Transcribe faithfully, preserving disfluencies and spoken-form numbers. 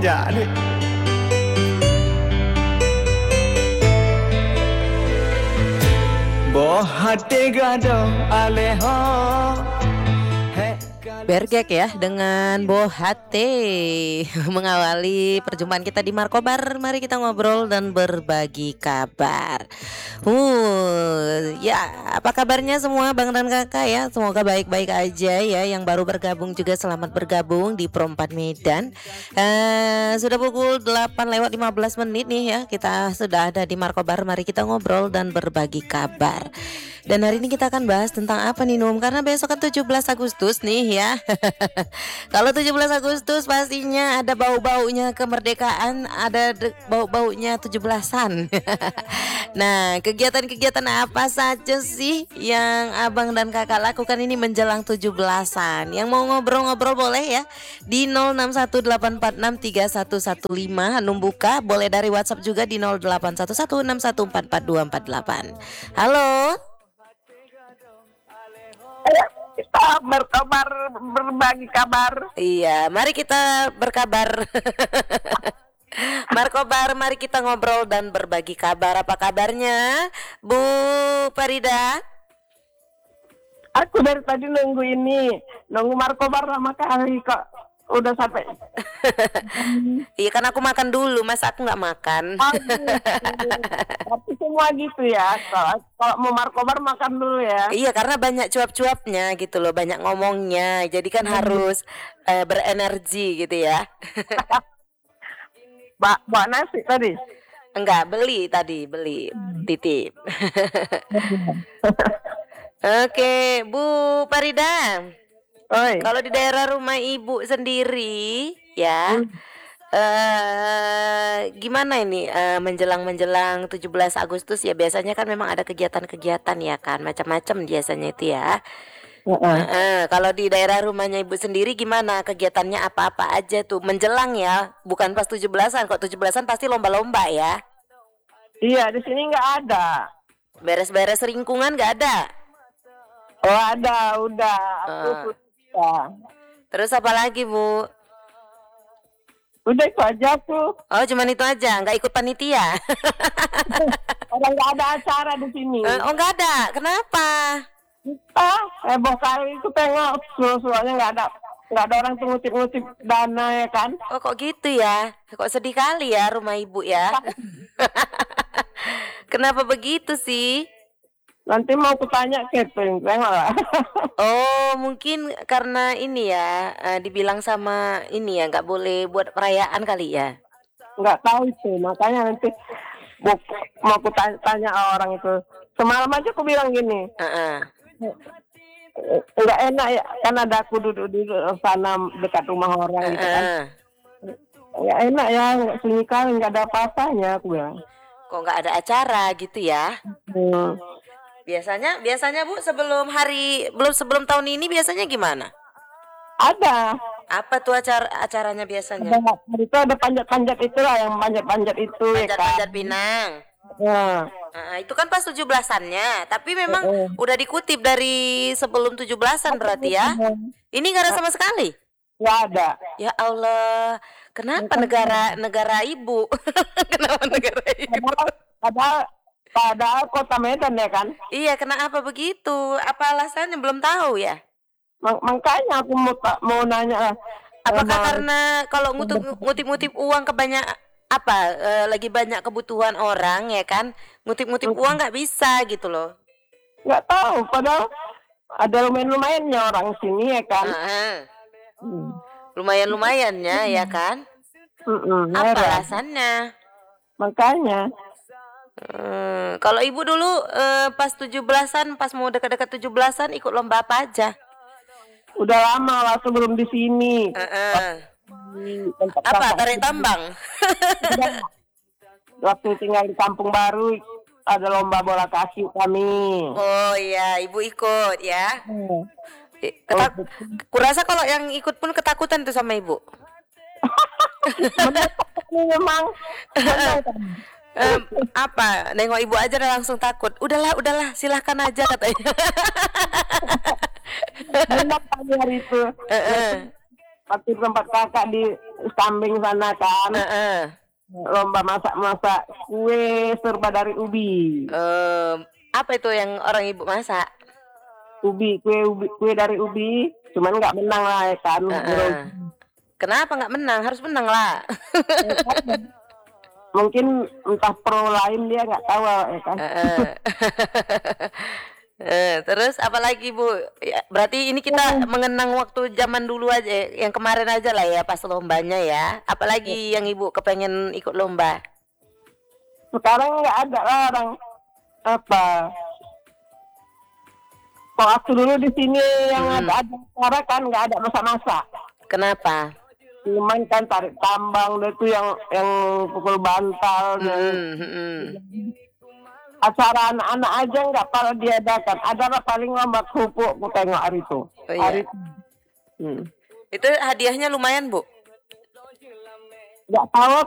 aja. Aduh. Bohate gado aleho. Bergek ya dengan Bohate mengawali perjumpaan kita di Markobar. Mari kita ngobrol dan berbagi kabar. Uh, ya apa kabarnya semua Bang dan Kakak ya? Semoga baik-baik aja ya. Yang baru bergabung juga selamat bergabung di Pro empat Medan. uh, Sudah pukul delapan lewat lima belas menit nih ya. Kita sudah ada di Markobar. Mari kita ngobrol dan berbagi kabar. Dan hari ini kita akan bahas tentang apa nih Num? Karena besok kan tujuh belas Agustus nih ya. Kalau tujuh belas Agustus pastinya ada bau-baunya kemerdekaan, ada de- bau-baunya tujuh belasan. Nah, kegiatan-kegiatan apa saja sih yang Abang dan Kakak lakukan ini menjelang tujuh belasan? Yang mau ngobrol-ngobrol boleh ya di nol enam satu delapan empat enam tiga satu satu lima. Num buka, boleh dari WhatsApp juga di nol delapan satu satu enam satu empat empat dua empat delapan. Halo. Kita berkabar, berbagi kabar. Iya, mari kita berkabar. Markobar, mari kita ngobrol dan berbagi kabar. Apa kabarnya, Bu Farida? Aku dari tadi nunggu ini, nunggu Markobar lama kali kok. Udah sampai. Iya kan aku makan dulu, mas aku nggak makan. Oh, gitu. Tapi semua gitu ya. Kalau, kalau mau Markobar makan dulu ya. Iya karena banyak cuap-cuapnya gitu loh, banyak ngomongnya. Jadi kan hmm. harus uh, berenergi gitu ya. Ba bawa nasi tadi? Enggak, beli tadi, beli titip. Oke, Bu Farida. Oi. Kalau di daerah rumah Ibu sendiri ya, hmm. uh, gimana ini uh, menjelang-menjelang tujuh belas Agustus ya, biasanya kan memang ada kegiatan-kegiatan ya kan, macam-macam biasanya itu ya. Uh-uh. Uh-uh. Kalau di daerah rumahnya Ibu sendiri gimana kegiatannya, apa-apa aja tuh menjelang ya, bukan pas tujuh belasan. Kok tujuh belasan pasti lomba-lomba ya? Iya, di sini nggak ada. Beres-beres lingkungan nggak ada? Oh ada, udah. Aku Uh. Ya. Terus apa lagi Bu? Udah itu aja tuh. Oh cuman itu aja, nggak ikut panitia? Orang nggak ada acara di sini. Uh, oh nggak ada, kenapa? Ah, heboh kali itu tengok, soalnya nggak ada nggak ada orang tuh ngutip-ngutip dana ya kan? Oh kok gitu ya? Kok sedih kali ya rumah Ibu ya? Kenapa begitu sih? Nanti mau kutanya catering, tengok lah. Oh mungkin karena ini ya, uh, dibilang sama ini ya nggak boleh buat perayaan kali ya? Nggak tahu itu, makanya nanti mau, mau kutanya tanya orang itu. Semalam aja aku bilang gini. Uh-uh. Nggak enak ya, kan ada aku duduk-duduk sana dekat rumah orang gitu kan. Uh-uh. Nggak enak ya, nggak sunyi kali, nggak ada apa-apanya aku bilang. Kok nggak ada acara gitu ya? Hmm. Biasanya, biasanya Bu sebelum hari, belum sebelum tahun ini biasanya gimana? Ada. Apa tuh acara acaranya biasanya? Ada, itu ada panjat-panjat itulah, yang panjat-panjat itu ya kan. Panjat-panjat Pinang. Ya. Nah, itu kan pas tujuh belasannya, tapi memang uh, uh. udah dikutip dari sebelum tujuh belasan berarti ya. Ini nggak ada sama sekali. Nggak ada. Ya Allah, kenapa negara negara Ibu? Kenapa negara Ibu? Padahal, padahal kota Medan ya kan. Iya, kenapa begitu? Apa alasannya belum tahu ya? Mak- makanya aku mau mau nanya. Apakah emang, karena kalau ngutip-ngutip uang kebanyak apa e, lagi banyak kebutuhan orang ya kan, ngutip-ngutip uang nggak bisa gitu loh. Nggak tahu, padahal ada lumayan-lumayannya orang sini ya kan. Uh-huh. Hmm. Lumayan-lumayannya hmm. ya kan. Mm-mm, apa merah. alasannya? Makanya. Hmm, kalau Ibu dulu e, pas tujuh belasan, pas mau dekat-dekat tujuh belasan ikut lomba apa aja? Udah lama lah sebelum di sini. Uh-uh. Apa tarik tambang? Waktu tinggal di Kampung Baru ada lomba bola kaki kami. Oh iya, Ibu ikut ya. Hmm. Ketak- kurasa kalau yang ikut pun ketakutan tuh sama Ibu. Memang. um, apa? Nengok Ibu aja udah langsung takut. Udahlah, udahlah, silahkan aja katanya. Memang hari itu. Uh-uh. Waktu tempat kakak di kambing sana kan. Heeh. Lomba masak-masak kue serba dari ubi. Em, apa itu yang orang ibu masak? Ubi, kue ubi, kue dari ubi. Cuman nggak menang lah ya kan. Heeh. Kenapa nggak menang? Harus menang lah. Mungkin entah pro lain dia nggak tahu ya kan. Heeh. Eh, terus apalagi Bu? Ya, berarti ini kita mengenang waktu zaman dulu aja, yang kemarin aja lah ya pas lombanya ya. Apalagi yang Ibu kepengen ikut lomba? Sekarang nggak ada lah orang apa. Kalau waktu dulu di sini yang Hmm. ada ada sekarang kan nggak ada masak-masak. Kenapa? Cuman kan tarik tambang itu yang yang pukul bantal. Hmm, hmm. Acara anak-anak aja nggak pernah diadakan. Ada lah paling lomba kerupuk, aku tengok hari itu. Oh, iya. Hari itu. Hmm. Itu hadiahnya lumayan Bu? Nggak tahu